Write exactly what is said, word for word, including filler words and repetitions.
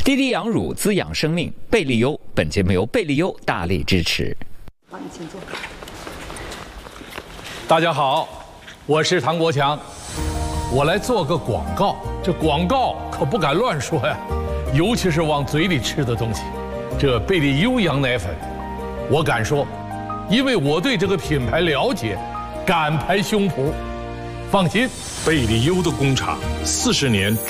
滴滴养乳滋养生命，贝利优。本节目由贝利优大力支持。 好，你请坐。 大家好，我是唐国强，我来做个广告。这广告可不敢乱说呀，尤其是往嘴里吃的东西。这贝利优羊奶粉，我敢说，因为我对这个品牌了解，敢拍胸脯。放心， 贝利优的工厂四十年